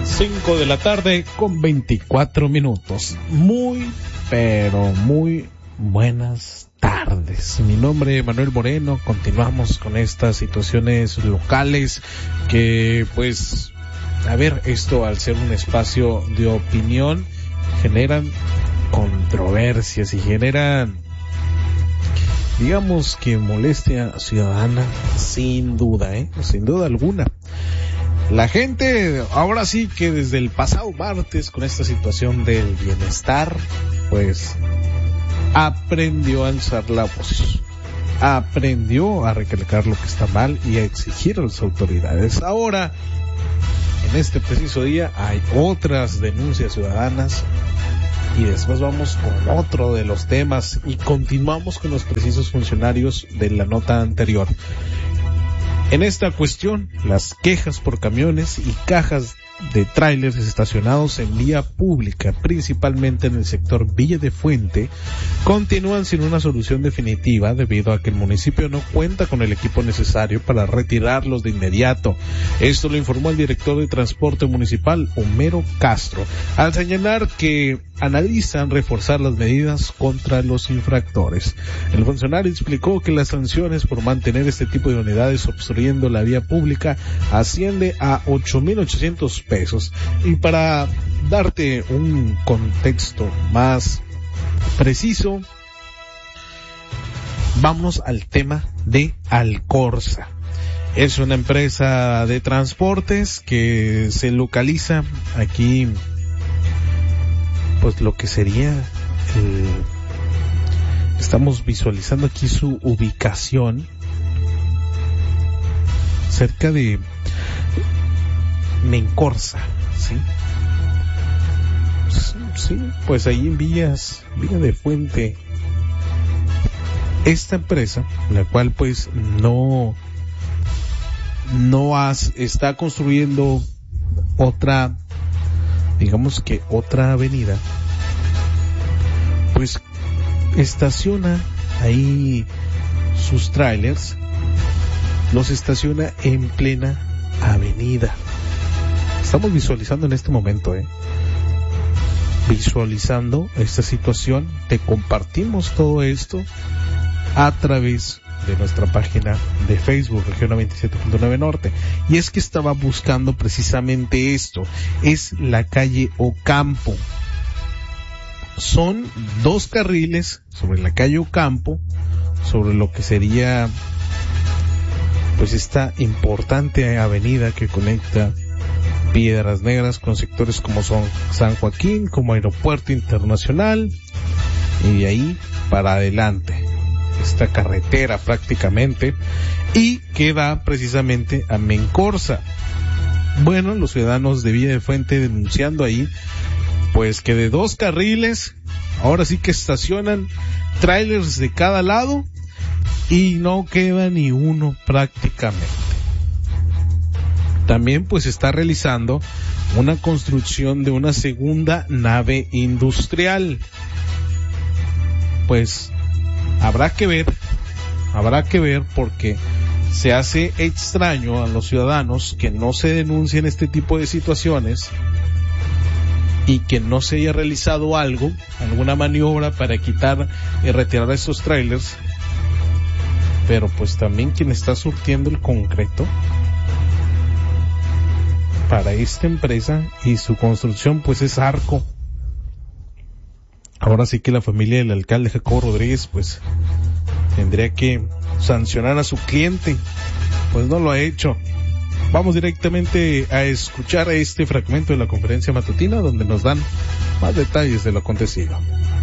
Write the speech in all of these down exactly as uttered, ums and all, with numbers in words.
cinco de la tarde con veinticuatro minutos. Muy, pero muy buenas tardes. Mi nombre es Manuel Moreno. Continuamos con estas situaciones locales que, pues, a ver, esto al ser un espacio de opinión generan controversias y generan, digamos que molestia ciudadana, sin duda, ¿eh? Sin duda alguna. La gente, ahora sí que desde el pasado martes, con esta situación del bienestar, pues, aprendió a alzar la voz. Aprendió a recalcar lo que está mal y a exigir a las autoridades. Ahora, en este preciso día, hay otras denuncias ciudadanas. Y después vamos con otro de los temas y continuamos con los precisos funcionarios de la nota anterior. En esta cuestión, las quejas por camiones y cajas de tráileres estacionados en vía pública, principalmente en el sector Villa de Fuente, continúan sin una solución definitiva debido a que el municipio no cuenta con el equipo necesario para retirarlos de inmediato. Esto lo informó el director de Transporte Municipal, Homero Castro, al señalar que analizan reforzar las medidas contra los infractores. El funcionario explicó que las sanciones por mantener este tipo de unidades obstruyendo la vía pública asciende a ocho mil ochocientos pesos. Y para darte un contexto más preciso, vámonos al tema de Alcorsa. Es una empresa de transportes que se localiza aquí, pues lo que sería el, estamos visualizando aquí su ubicación cerca de Mencorza, ¿sí? Sí, pues ahí en Villas, Villa de Fuente. Esta empresa, la cual pues no, no has, está construyendo otra, digamos que otra avenida, pues estaciona ahí sus trailers, los estaciona en plena avenida. Estamos visualizando en este momento, eh, visualizando esta situación. Te compartimos todo esto a través de nuestra página de Facebook, Región noventa y siete punto nueve Norte. Y es que estaba buscando precisamente esto. Es la calle Ocampo. Son dos carriles sobre la calle Ocampo, sobre lo que sería, pues, esta importante avenida que conecta Piedras Negras con sectores como son San Joaquín, como Aeropuerto Internacional, y de ahí para adelante esta carretera prácticamente, y que va precisamente a Mencorza. Bueno, los ciudadanos de Villa de Fuente denunciando ahí, pues que de dos carriles, ahora sí que estacionan trailers de cada lado y no queda ni uno prácticamente. También pues está realizando una construcción de una segunda nave industrial. Pues habrá que ver, habrá que ver porque se hace extraño a los ciudadanos que no se denuncien este tipo de situaciones y que no se haya realizado algo, alguna maniobra para quitar y retirar estos trailers. Pero pues también quien está surtiendo el concreto para esta empresa y su construcción pues es Arco. Ahora sí que la familia del alcalde Jacobo Rodríguez pues tendría que sancionar a su cliente, pues no lo ha hecho. Vamos directamente a escuchar este fragmento de la conferencia matutina donde nos dan más detalles de lo acontecido.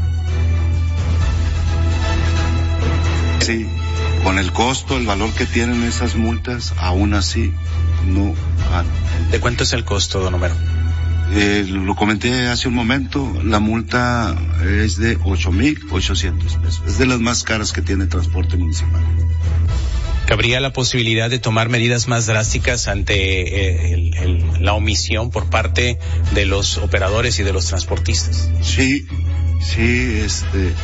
Sí, con el costo, el valor que tienen esas multas, aún así no han. ¿De cuánto es el costo, don Homero? Eh, lo comenté hace un momento, la multa es de ocho mil ochocientos pesos. Es de las más caras que tiene transporte municipal. ¿Cabría la posibilidad de tomar medidas más drásticas ante eh, el, el, la omisión por parte de los operadores y de los transportistas? Sí, sí, este,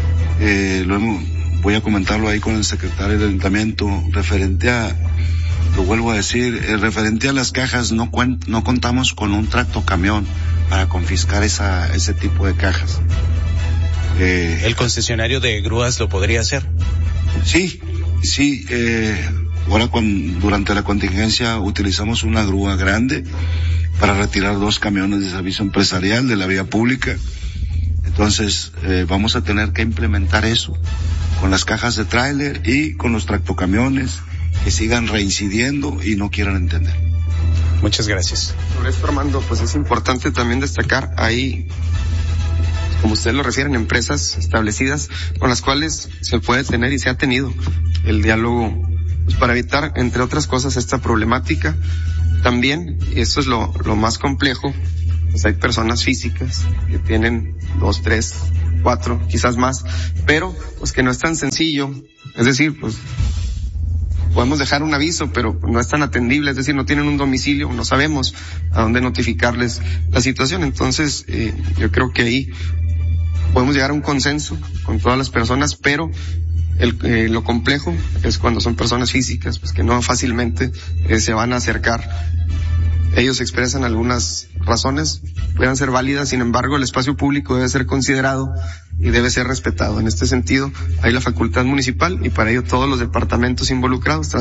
eh, lo hemos, voy a comentarlo ahí con el secretario del ayuntamiento referente a lo vuelvo a decir, eh, referente a las cajas, no cuen- no contamos con un tractocamión para confiscar esa, ese tipo de cajas. Eh, ¿El concesionario de grúas lo podría hacer? Sí, sí, eh, ahora con, durante la contingencia utilizamos una grúa grande para retirar dos camiones de servicio empresarial de la vía pública. Entonces, eh, vamos a tener que implementar eso con las cajas de tráiler y con los tractocamiones que sigan reincidiendo y no quieran entender. Muchas gracias. Sobre esto, Armando, pues es importante también destacar, ahí, como usted lo refieren, empresas establecidas con las cuales se puede tener y se ha tenido el diálogo, pues para evitar, entre otras cosas, esta problemática. También, y esto es lo, lo más complejo, pues hay personas físicas que tienen dos, tres, cuatro, quizás más, pero pues que no es tan sencillo, es decir, pues podemos dejar un aviso, pero no es tan atendible, es decir, no tienen un domicilio, no sabemos a dónde notificarles la situación. Entonces, eh, yo creo que ahí podemos llegar a un consenso con todas las personas, pero el, eh, lo complejo es cuando son personas físicas, pues que no fácilmente eh, se van a acercar. Ellos expresan algunas razones, puedan ser válidas, sin embargo, el espacio público debe ser considerado y debe ser respetado. En este sentido, hay la facultad municipal y para ello todos los departamentos involucrados